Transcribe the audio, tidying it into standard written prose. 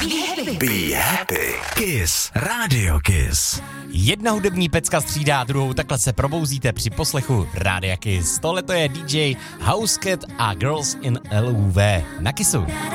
Be happy. Kiss. Radio Kiss. Jedna hudební pecka střídá druhou, takhle se probouzíte při poslechu Rádia Kiss. Tohle to je DJ Housecat a Girls in LUV na Kissu.